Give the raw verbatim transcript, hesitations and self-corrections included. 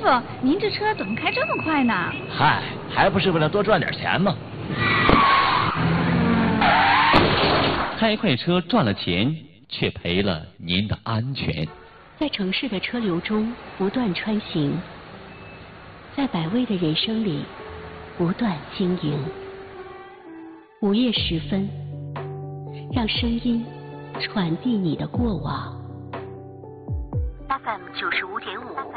傅，您这车怎么开这么快呢？ 嗨，还不是为了多赚点钱吗？ 开快车赚了钱，却赔了您的安全。 在城市的车流中不断穿行，在百味的人生里不断经营。午夜时分，让声音传递你的过往。F M 九十五点五。